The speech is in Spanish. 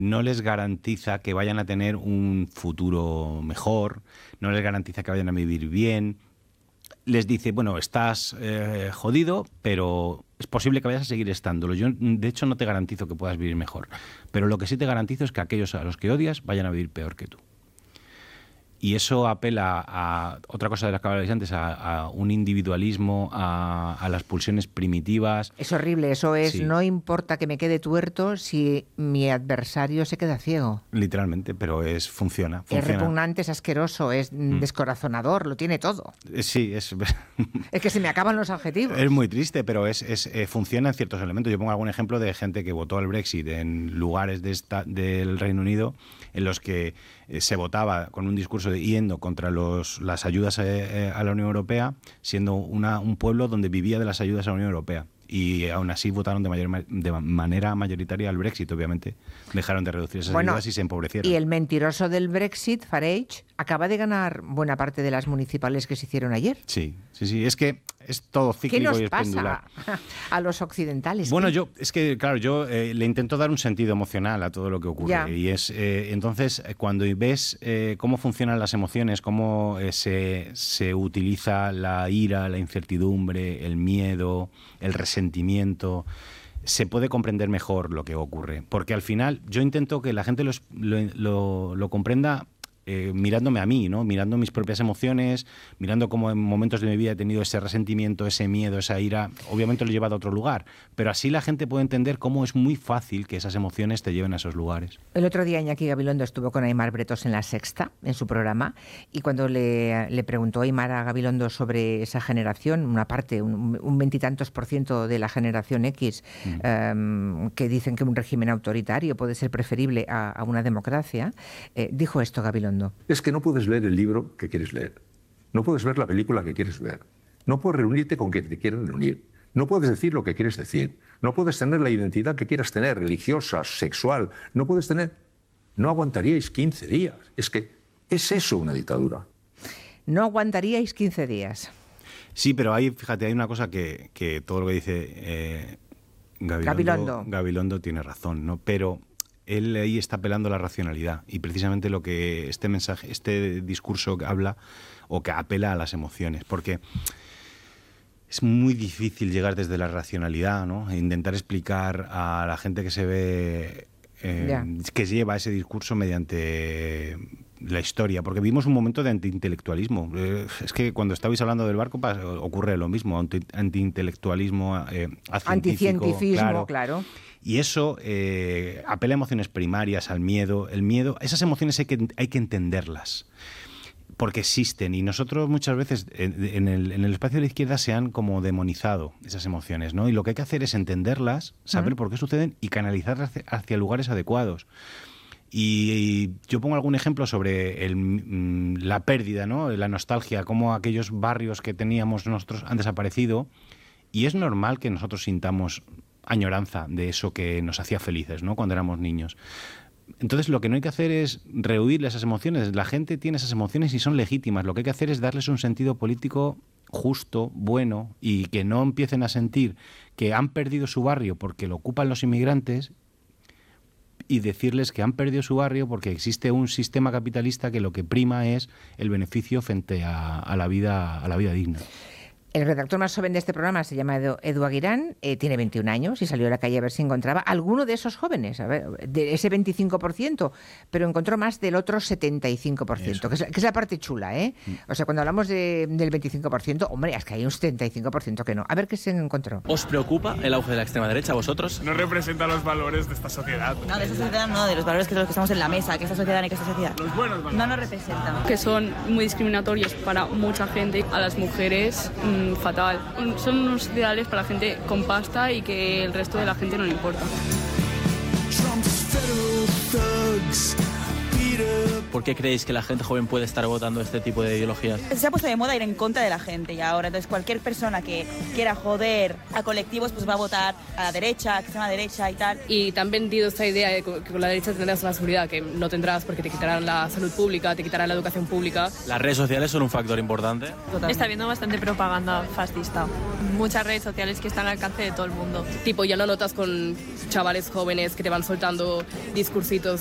no les garantiza que vayan a tener un futuro mejor, no les garantiza que vayan a vivir bien. Les dice, bueno, estás jodido, pero es posible que vayas a seguir estándolo. Yo, de hecho, no te garantizo que puedas vivir mejor, pero lo que sí te garantizo es que aquellos a los que odias vayan a vivir peor que tú. Y eso apela a otra cosa de la que hablabais antes, a un individualismo, a las pulsiones primitivas. Es horrible, eso es, Sí. No importa que me quede tuerto si mi adversario se queda ciego. Literalmente, pero funciona. Es repugnante, es asqueroso, es descorazonador, lo tiene todo. Sí, es Es que se me acaban los adjetivos. Es muy triste, pero funciona en ciertos elementos. Yo pongo algún ejemplo de gente que votó al Brexit en lugares del Reino Unido en los que se votaba con un discurso yendo contra las ayudas a la Unión Europea, siendo un pueblo donde vivía de las ayudas a la Unión Europea. Y aún así votaron de manera mayoritaria al Brexit, obviamente. Dejaron de reducir esas ayudas y se empobrecieron. Y el mentiroso del Brexit, Farage, acaba de ganar buena parte de las municipales que se hicieron ayer. Sí. Es que es todo cíclico y es pendular. ¿Qué nos pasa a los occidentales? Bueno, yo le intento dar un sentido emocional a todo lo que ocurre. Ya. Y entonces, cuando ves cómo funcionan las emociones, cómo se utiliza la ira, la incertidumbre, el miedo, el resentimiento, se puede comprender mejor lo que ocurre. Porque al final yo intento que la gente lo comprenda mirándome a mí, ¿no? Mirando mis propias emociones, mirando cómo en momentos de mi vida he tenido ese resentimiento, ese miedo, esa ira. Obviamente lo he llevado a otro lugar, pero así la gente puede entender cómo es muy fácil que esas emociones te lleven a esos lugares. El otro día Iñaki Gabilondo estuvo con Aimar Bretos en La Sexta, en su programa, y cuando le preguntó Aimar a Gabilondo sobre esa generación, una parte, un veintitantos % de la generación X, que dicen que un régimen autoritario puede ser preferible a una democracia, dijo esto Gabilondo. Es que no puedes leer el libro que quieres leer. No puedes ver la película que quieres ver. No puedes reunirte con quien te quieres reunir. No puedes decir lo que quieres decir. No puedes tener la identidad que quieras tener, religiosa, sexual. No puedes tener... No aguantaríais 15 días. Es que es eso una dictadura. No aguantaríais 15 días. Sí, pero fíjate, hay una cosa que todo lo que dice Gabilondo tiene razón, ¿no? Pero él ahí está apelando a la racionalidad y precisamente lo que este discurso habla o que apela a las emociones, porque es muy difícil llegar desde la racionalidad, ¿no? E intentar explicar a la gente que se ve que lleva ese discurso mediante la historia, porque vivimos un momento de antiintelectualismo. Es que cuando estabais hablando del barco ocurre lo mismo, antiintelectualismo, anticientifismo, claro. Y eso apela a emociones primarias, al miedo. El miedo, esas emociones hay que entenderlas, porque existen. Y nosotros muchas veces en el espacio de la izquierda se han como demonizado esas emociones, ¿no? Y lo que hay que hacer es entenderlas, saber por qué suceden y canalizarlas hacia lugares adecuados. Y yo pongo algún ejemplo sobre la pérdida, ¿no? La nostalgia, cómo aquellos barrios que teníamos nosotros han desaparecido. Y es normal que nosotros sintamos añoranza de eso que nos hacía felices, ¿no? Cuando éramos niños. Entonces lo que no hay que hacer es rehuirle esas emociones. La gente tiene esas emociones y son legítimas. Lo que hay que hacer es darles un sentido político justo, bueno, y que no empiecen a sentir que han perdido su barrio porque lo ocupan los inmigrantes, y decirles que han perdido su barrio porque existe un sistema capitalista que lo que prima es el beneficio frente a la vida digna. El redactor más joven de este programa se llama Edu Aguirán, tiene 21 años y salió a la calle a ver si encontraba alguno de esos jóvenes, a ver, de ese 25%, pero encontró más del otro 75%, que es la parte chula, ¿eh? O sea, cuando hablamos del 25%, hombre, es que hay un 75% que no. A ver qué se encontró. ¿Os preocupa el auge de la extrema derecha a vosotros? No representa los valores de esta sociedad. No, de esta sociedad no, de los valores que estamos en la mesa, que esta sociedad ni que esta sociedad. Los buenos valores. No nos representa. Que son muy discriminatorios para mucha gente, a las mujeres... fatal. Son unos ideales para la gente con pasta y que el resto de la gente no le importa. ¿Por qué creéis que la gente joven puede estar votando este tipo de ideologías? Se ha puesto de moda ir en contra de la gente y ahora, entonces cualquier persona que quiera joder a colectivos pues va a votar a la derecha, a la extrema derecha y tal. Y te han vendido esta idea de que con la derecha tendrás la seguridad, que no tendrás porque te quitarán la salud pública, te quitarán la educación pública. ¿Las redes sociales son un factor importante? Está habiendo bastante propaganda fascista. Muchas redes sociales que están al alcance de todo el mundo. Tipo, ya lo notas con chavales jóvenes que te van soltando discursitos